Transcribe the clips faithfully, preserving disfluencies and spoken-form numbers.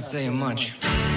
not saying much.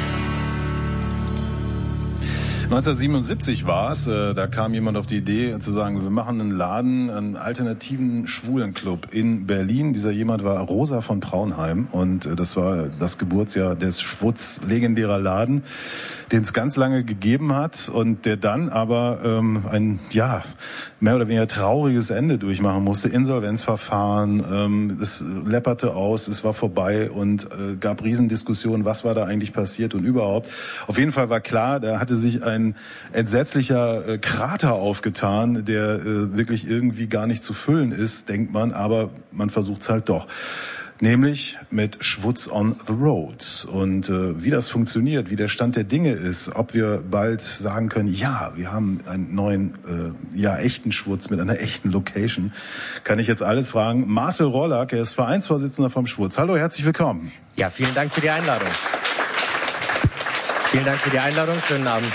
neunzehnhundertsiebenundsiebzig war es, äh, da kam jemand auf die Idee zu sagen, wir machen einen Laden, einen alternativen Schwulenclub in Berlin. Dieser jemand war Rosa von Praunheim und äh, das war das Geburtsjahr des Schwutz, legendärer Laden, den es ganz lange gegeben hat und der dann aber ähm, ein, ja, mehr oder weniger trauriges Ende durchmachen musste. Insolvenzverfahren, ähm, es läpperte aus, es war vorbei und äh, gab Riesendiskussionen, was war da eigentlich passiert und überhaupt. Auf jeden Fall war klar, da hatte sich ein entsetzlicher äh, Krater aufgetan, der äh, wirklich irgendwie gar nicht zu füllen ist, denkt man, aber man versucht es halt doch. Nämlich mit Schwutz on the Road. Und äh, wie das funktioniert, wie der Stand der Dinge ist, ob wir bald sagen können, ja, wir haben einen neuen, äh, ja, echten Schwutz mit einer echten Location, kann ich jetzt alles fragen. Marcel Rollack, er ist Vereinsvorsitzender vom Schwutz. Hallo, herzlich willkommen. Ja, vielen Dank für die Einladung. Vielen Dank für die Einladung. Schönen Abend.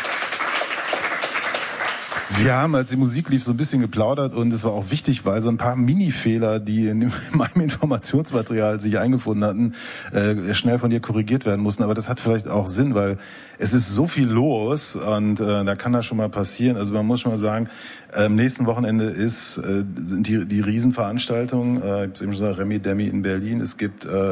Wir haben, als die Musik lief, so ein bisschen geplaudert und es war auch wichtig, weil so ein paar Mini-Fehler, die in meinem Informationsmaterial sich eingefunden hatten, äh, schnell von dir korrigiert werden mussten. Aber das hat vielleicht auch Sinn, weil es ist so viel los und äh, da kann das schon mal passieren. Also man muss schon mal sagen, äh, am nächsten Wochenende ist äh, sind die, die Riesenveranstaltungen. Äh, ich habe es eben schon gesagt, Remi Demi in Berlin. Es gibt äh,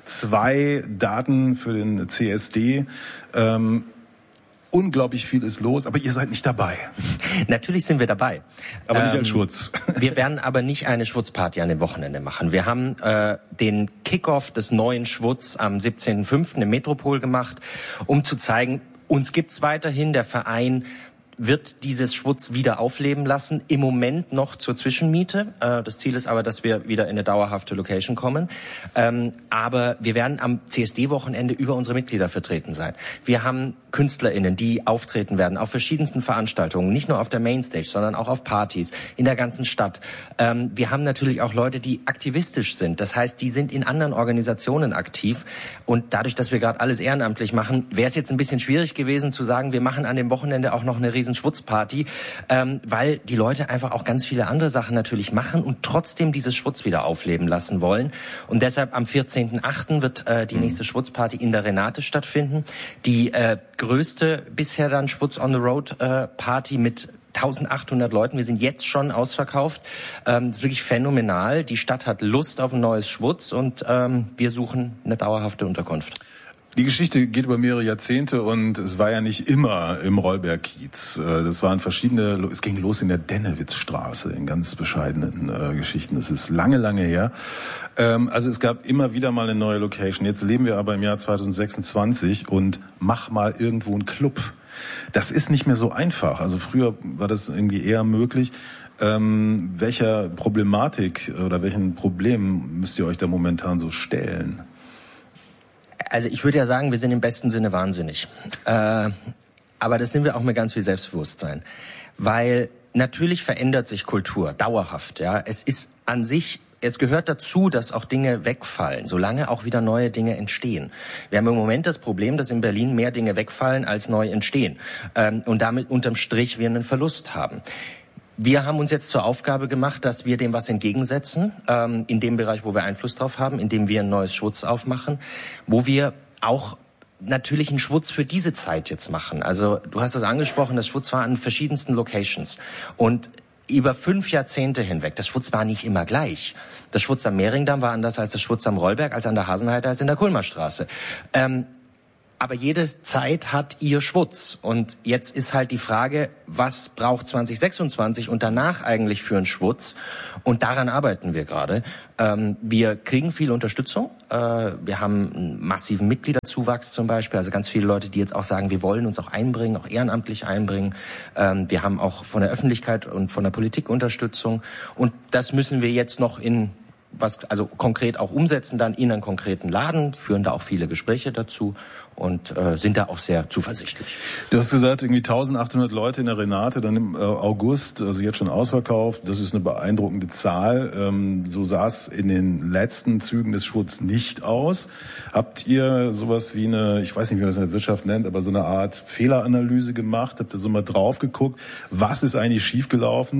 zwei Daten für den C S D. Ähm, Unglaublich viel ist los, aber ihr seid nicht dabei. Natürlich sind wir dabei. Aber nicht ähm, als Schwutz. Wir werden aber nicht eine Schwutzparty an dem Wochenende machen. Wir haben äh, den Kickoff des neuen Schwutz am siebzehnten fünften im Metropol gemacht, um zu zeigen, uns gibt's weiterhin, der Verein wird dieses Schwutz wieder aufleben lassen. Im Moment noch zur Zwischenmiete. Äh, das Ziel ist aber, dass wir wieder in eine dauerhafte Location kommen. Ähm, aber wir werden am C S D-Wochenende über unsere Mitglieder vertreten sein. Wir haben KünstlerInnen, die auftreten werden auf verschiedensten Veranstaltungen, nicht nur auf der Mainstage, sondern auch auf Partys in der ganzen Stadt. Ähm, wir haben natürlich auch Leute, die aktivistisch sind. Das heißt, die sind in anderen Organisationen aktiv. Und dadurch, dass wir gerade alles ehrenamtlich machen, wäre es jetzt ein bisschen schwierig gewesen zu sagen, wir machen an dem Wochenende auch noch eine riesen Schwutzparty, ähm, weil die Leute einfach auch ganz viele andere Sachen natürlich machen und trotzdem dieses Schwutz wieder aufleben lassen wollen. Und deshalb am vierzehnten achten wird äh, die nächste Schwutzparty in der Renate stattfinden. Die äh, größte bisher dann Schwutz on the Road äh, Party mit eintausendachthundert Leuten. Wir sind jetzt schon ausverkauft. Ähm, das ist wirklich phänomenal. Die Stadt hat Lust auf ein neues Schwutz und ähm, wir suchen eine dauerhafte Unterkunft. Die Geschichte geht über mehrere Jahrzehnte und es war ja nicht immer im Rollberg-Kiez. Das waren verschiedene, es ging los in der Dennewitzstraße, in ganz bescheidenen äh, Geschichten. Das ist lange, lange her. Ähm, also es gab immer wieder mal eine neue Location. Jetzt leben wir aber im Jahr zweitausendsechsundzwanzig und mach mal irgendwo einen Club. Das ist nicht mehr so einfach. Also früher war das irgendwie eher möglich. Ähm, welcher Problematik oder welchen Problemen müsst ihr euch da momentan so stellen? Also ich würde ja sagen, wir sind im besten Sinne wahnsinnig. Äh, aber das sind wir auch mit ganz viel Selbstbewusstsein. Weil natürlich verändert sich Kultur dauerhaft. Ja, es ist an sich, es gehört dazu, dass auch Dinge wegfallen, solange auch wieder neue Dinge entstehen. Wir haben im Moment das Problem, dass in Berlin mehr Dinge wegfallen, als neu entstehen. Ähm, und damit unterm Strich wir einen Verlust haben. Wir haben uns jetzt zur Aufgabe gemacht, dass wir dem was entgegensetzen, ähm, in dem Bereich, wo wir Einfluss drauf haben, indem wir ein neues Schwutz aufmachen, wo wir auch natürlich einen Schwutz für diese Zeit jetzt machen. Also du hast das angesprochen, das Schwutz war an verschiedensten Locations und über fünf Jahrzehnte hinweg, das Schwutz war nicht immer gleich. Das Schwutz am Mehringdamm war anders als das Schwutz am Rollberg, als an der Hasenheide, als in der Kulmerstraße. Ähm, Aber jede Zeit hat ihr Schwutz. Und jetzt ist halt die Frage, was braucht zwanzig sechsundzwanzig und danach eigentlich für einen Schwutz? Und daran arbeiten wir gerade. Ähm, wir kriegen viel Unterstützung. Äh, wir haben einen massiven Mitgliederzuwachs zum Beispiel. Also ganz viele Leute, die jetzt auch sagen, wir wollen uns auch einbringen, auch ehrenamtlich einbringen. Ähm, wir haben auch von der Öffentlichkeit und von der Politik Unterstützung. Und das müssen wir jetzt noch in was also konkret auch umsetzen dann in einen konkreten Laden, führen da auch viele Gespräche dazu und äh, sind da auch sehr zuversichtlich. Du hast gesagt, irgendwie eintausendachthundert Leute in der Renate, dann im äh, August, also jetzt schon ausverkauft. Das ist eine beeindruckende Zahl. Ähm, so sah es in den letzten Zügen des Schwutz nicht aus. Habt ihr sowas wie eine, ich weiß nicht, wie man das in der Wirtschaft nennt, aber so eine Art Fehleranalyse gemacht? Habt ihr so mal drauf geguckt, was ist eigentlich schiefgelaufen?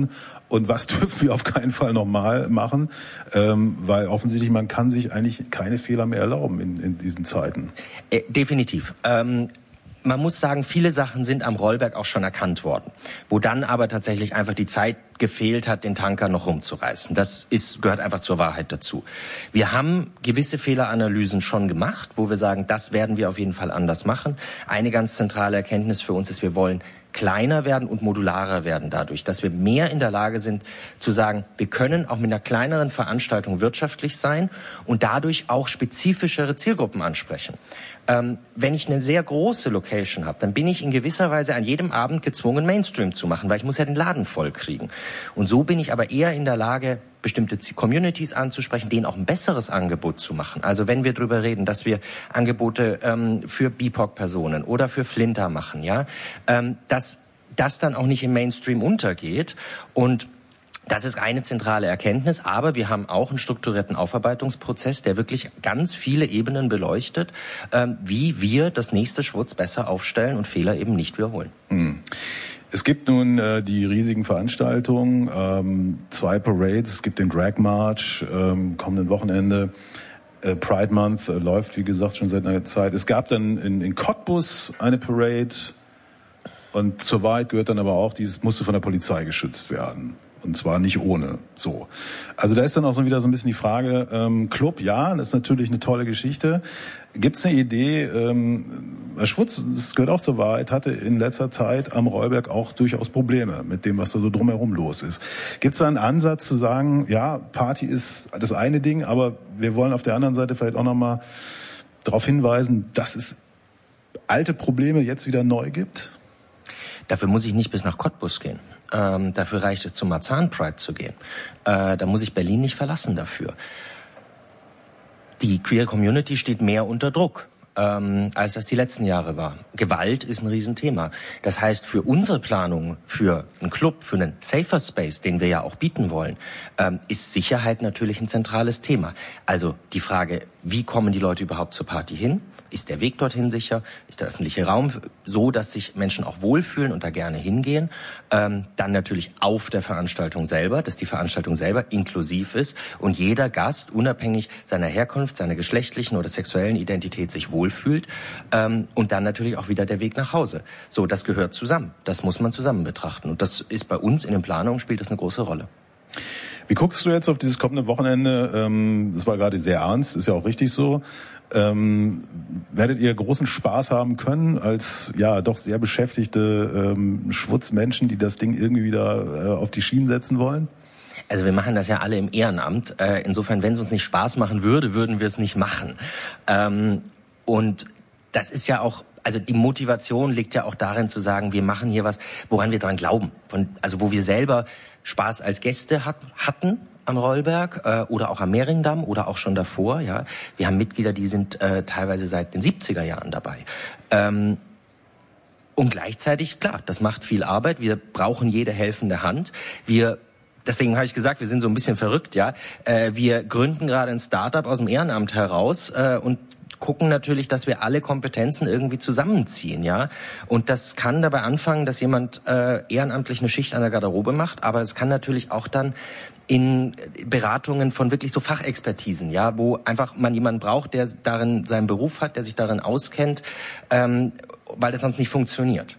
und was dürfen wir auf keinen Fall nochmal machen, ähm, weil offensichtlich man kann sich eigentlich keine Fehler mehr erlauben in, in diesen Zeiten. Äh, definitiv. Ähm Man muss sagen, viele Sachen sind am Rollberg auch schon erkannt worden, wo dann aber tatsächlich einfach die Zeit gefehlt hat, den Tanker noch rumzureißen. Das ist, gehört einfach zur Wahrheit dazu. Wir haben gewisse Fehleranalysen schon gemacht, wo wir sagen, das werden wir auf jeden Fall anders machen. Eine ganz zentrale Erkenntnis für uns ist, wir wollen kleiner werden und modularer werden dadurch, dass wir mehr in der Lage sind zu sagen, wir können auch mit einer kleineren Veranstaltung wirtschaftlich sein und dadurch auch spezifischere Zielgruppen ansprechen. Ähm, wenn ich eine sehr große Location habe, dann bin ich in gewisser Weise an jedem Abend gezwungen, Mainstream zu machen, weil ich muss ja den Laden voll kriegen. Und so bin ich aber eher in der Lage, bestimmte Communities anzusprechen, denen auch ein besseres Angebot zu machen. Also wenn wir darüber reden, dass wir Angebote ähm, für B I P O C-Personen oder für Flinter machen, ja, ähm, dass das dann auch nicht im Mainstream untergeht. Und das ist eine zentrale Erkenntnis, aber wir haben auch einen strukturierten Aufarbeitungsprozess, der wirklich ganz viele Ebenen beleuchtet, ähm, wie wir das nächste Schwutz besser aufstellen und Fehler eben nicht wiederholen. Mhm. Es gibt nun äh, die riesigen Veranstaltungen, ähm, zwei Parades, es gibt den Drag March ähm, kommenden Wochenende, äh, Pride Month äh, läuft, wie gesagt, schon seit einer Zeit. Es gab dann in, in Cottbus eine Parade und zur Wahrheit gehört dann aber auch, dieses musste von der Polizei geschützt werden. Und zwar nicht ohne. So. Also da ist dann auch so wieder so ein bisschen die Frage, ähm, Club, ja, das ist natürlich eine tolle Geschichte. Gibt es eine Idee, ähm, Herr Schwutz, das gehört auch zur Wahrheit, hatte in letzter Zeit am Rollberg auch durchaus Probleme mit dem, was da so drumherum los ist. Gibt es da einen Ansatz zu sagen, ja, Party ist das eine Ding, aber wir wollen auf der anderen Seite vielleicht auch nochmal darauf hinweisen, dass es alte Probleme jetzt wieder neu gibt? Dafür muss ich nicht bis nach Cottbus gehen. Ähm, dafür reicht es, zum Marzahn Pride zu gehen. Äh, da muss ich Berlin nicht verlassen dafür. Die Queer Community steht mehr unter Druck, ähm, als das die letzten Jahre war. Gewalt ist ein Riesenthema. Das heißt, für unsere Planung, für einen Club, für einen Safer Space, den wir ja auch bieten wollen, ähm, ist Sicherheit natürlich ein zentrales Thema. Also die Frage, wie kommen die Leute überhaupt zur Party hin? Ist der Weg dorthin sicher? Ist der öffentliche Raum so, dass sich Menschen auch wohlfühlen und da gerne hingehen? Ähm, dann natürlich auf der Veranstaltung selber, dass die Veranstaltung selber inklusiv ist und jeder Gast, unabhängig seiner Herkunft, seiner geschlechtlichen oder sexuellen Identität, sich wohlfühlt. Ähm, und dann natürlich auch wieder der Weg nach Hause. So, das gehört zusammen. Das muss man zusammen betrachten. Und das ist bei uns in den Planungen, spielt das eine große Rolle. Wie guckst du jetzt auf dieses kommende Wochenende? Ähm, das war gerade sehr ernst, ist ja auch richtig so. Ähm, werdet ihr großen Spaß haben können als ja doch sehr beschäftigte ähm, Schwutzmenschen, die das Ding irgendwie wieder äh, auf die Schienen setzen wollen? Also wir machen das ja alle im Ehrenamt. Äh, insofern, wenn es uns nicht Spaß machen würde, würden wir es nicht machen. Ähm, und das ist ja auch, also die Motivation liegt ja auch darin zu sagen, wir machen hier was, woran wir dran glauben. Von, also wo wir selber Spaß als Gäste hat, hatten am Rollberg äh, oder auch am Mehringdamm oder auch schon davor. Ja, wir haben Mitglieder, die sind äh, teilweise seit den siebziger Jahren dabei. Ähm, und gleichzeitig, klar, das macht viel Arbeit. Wir brauchen jede helfende Hand. Wir Deswegen habe ich gesagt, wir sind so ein bisschen verrückt, ja. Äh, wir gründen gerade ein Start-up aus dem Ehrenamt heraus äh, und gucken natürlich, dass wir alle Kompetenzen irgendwie zusammenziehen, ja. Und das kann dabei anfangen, dass jemand äh, ehrenamtlich eine Schicht an der Garderobe macht, aber es kann natürlich auch dann in Beratungen von wirklich so Fachexpertisen, ja, wo einfach man jemanden braucht, der darin seinen Beruf hat, der sich darin auskennt, ähm, weil das sonst nicht funktioniert.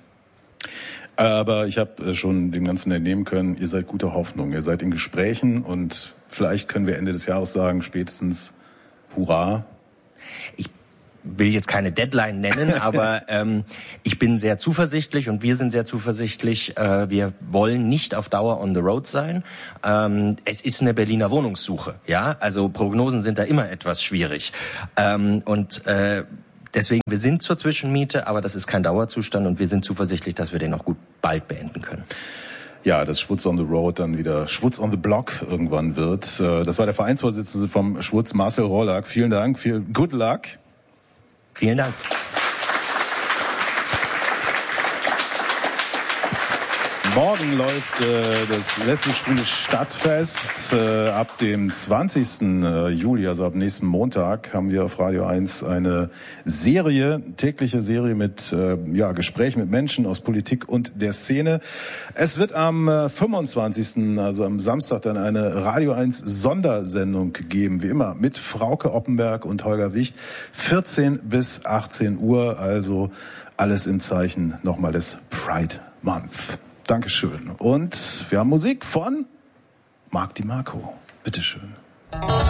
Aber ich habe schon dem Ganzen entnehmen können, ihr seid guter Hoffnung, ihr seid in Gesprächen und vielleicht können wir Ende des Jahres sagen, spätestens Hurra. Ich will jetzt keine Deadline nennen, aber ähm, ich bin sehr zuversichtlich und wir sind sehr zuversichtlich. Äh, wir wollen nicht auf Dauer on the road sein. Ähm, es ist eine Berliner Wohnungssuche, ja, also Prognosen sind da immer etwas schwierig. Ähm, und äh, Deswegen, wir sind zur Zwischenmiete, aber das ist kein Dauerzustand und wir sind zuversichtlich, dass wir den auch gut bald beenden können. Ja, dass Schwutz on the Road dann wieder Schwutz on the Block irgendwann wird. Das war der Vereinsvorsitzende vom Schwutz, Marcel Rollack. Vielen Dank, viel good luck. Vielen Dank. Morgen läuft äh, das lesbisch-schwule Stadtfest. Äh, ab dem zwanzigsten Juli, also ab nächsten Montag, haben wir auf Radio eins eine Serie, tägliche Serie mit äh, ja, Gesprächen mit Menschen aus Politik und der Szene. Es wird am äh, fünfundzwanzigsten, also am Samstag, dann eine Radio eins Sondersendung geben, wie immer, mit Frauke Oppenberg und Holger Wicht, vierzehn bis achtzehn Uhr, also alles im Zeichen nochmal des Pride Month. Dankeschön. Und wir haben Musik von Marc Di Marco. Bitteschön.